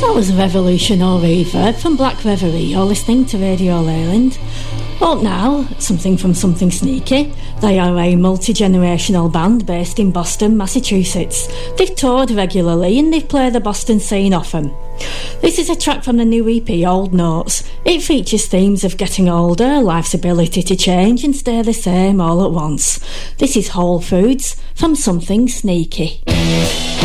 That was Revolution or Reverb from Black Reverie. You're listening to Radio Leyland. Up now, something from Something Sneaky. They are a multi-generational band based in Boston, Massachusetts. They've toured regularly and they've played the Boston scene often. This is a track from the new EP, Old Notes. It features themes of getting older, life's ability to change and stay the same all at once. This is Whole Foods from Something Sneaky.